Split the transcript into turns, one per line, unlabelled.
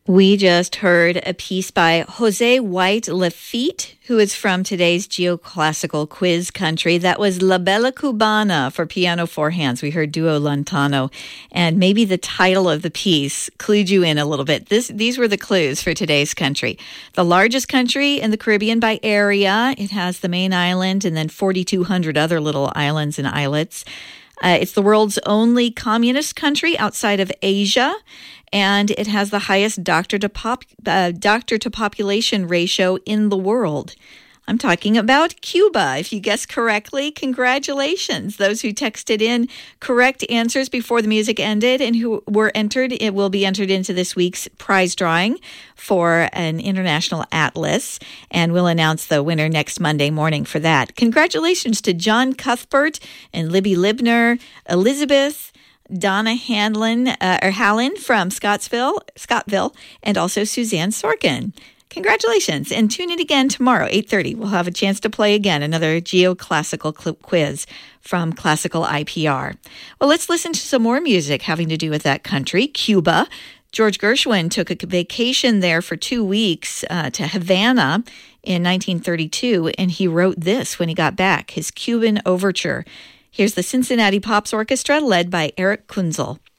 We just heard a piece by Jose White Lafitte, who is from today's geoclassical quiz country. That was La Bella Cubana for piano four hands. We heard Duo Lantano, and maybe the title of the piece clued you in a little bit. These were the clues for today's country. The largest country in the Caribbean by area. It has the main island and then 4,200 other little islands and islets. It's the world's only communist country outside of Asia, and it has the highest doctor to population ratio in the world. I'm talking about Cuba. If you guessed correctly, congratulations. Those who texted in correct answers before the music ended and who were entered, it will be entered into this week's prize drawing for an international atlas, and we'll announce the winner next Monday morning for that. Congratulations to John Cuthbert and Libby Libner, Elizabeth, Donna Hallen from Scottville, and also Suzanne Sorkin. Congratulations, and tune in again tomorrow, 8:30. We'll have a chance to play again another geoclassical quiz from Classical IPR. Well, let's listen to some more music having to do with that country, Cuba. George Gershwin took a vacation there for 2 weeks to Havana in 1932, and he wrote this when he got back, his Cuban Overture. Here's the Cincinnati Pops Orchestra led by Eric Kunzel.